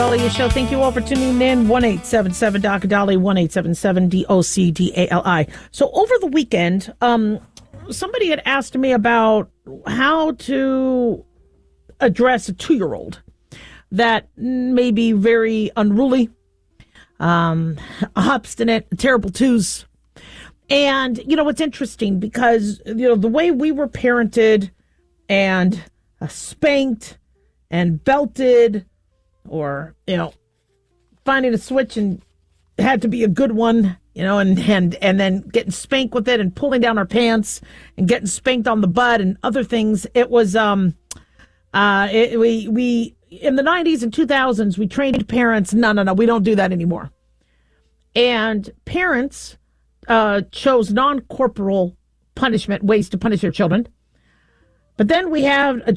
Dahlia Show. Thank you all for tuning in. 1-877 Dr. Dolly, 1-877 DOCDALI. So over the weekend, somebody had asked me about how to address a 2-year-old that may be very unruly, obstinate, terrible twos. And, it's interesting because, the way we were parented and spanked and belted, or, finding a switch and it had to be a good one, and then getting spanked with it and pulling down our pants and getting spanked on the butt and other things. It was, we in the 90s and 2000s, we trained parents, no, we don't do that anymore. And parents chose non-corporal punishment, ways to punish their children. But then we have a